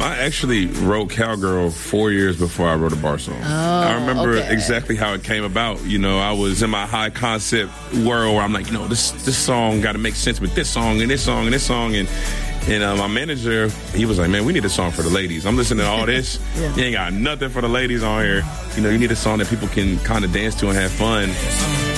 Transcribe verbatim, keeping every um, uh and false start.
I actually wrote Cowgirl four years before I wrote a bar song. Oh, I remember okay. exactly how it came about. You know, I was in my high concept world where I'm like, you know, this this song got to make sense with this song and this song and this song. And And uh, my manager, he was like, man, we need a song for the ladies. I'm listening to all this. Yeah. You ain't got nothing for the ladies on here. You know, you need a song that people can kind of dance to and have fun.